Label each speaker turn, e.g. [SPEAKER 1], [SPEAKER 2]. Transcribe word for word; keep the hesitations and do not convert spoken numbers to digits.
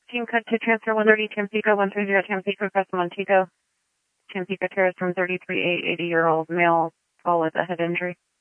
[SPEAKER 1] Team cut to transfer one thirty Tampico, one thirty Tampico, press Montego. Tampico Terrace from thirty-three eight, eighty-year-old male, fall with a head injury.